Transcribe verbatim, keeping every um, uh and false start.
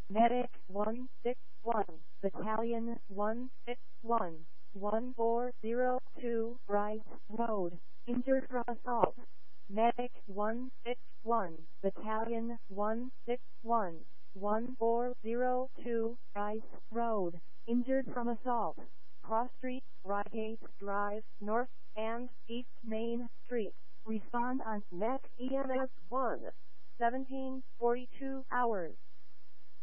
Medic one six one, Battalion one six one, one four zero two, Rice Road, injured from assault. Medic one six one, Battalion one six one, one four zero two, Rice Road, injured from assault. Cross Street, Reigate Drive, North and East Main Street. Respond on M E C E M S one, seventeen forty-two hours.